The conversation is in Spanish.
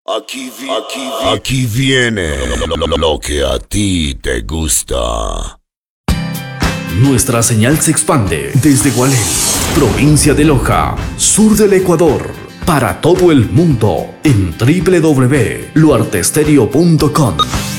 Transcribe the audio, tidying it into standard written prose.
Aquí viene lo que a ti te gusta. Nuestra señal se expande desde Gualey, provincia de Loja, sur del Ecuador, para todo el mundo en www.luartestereo.com.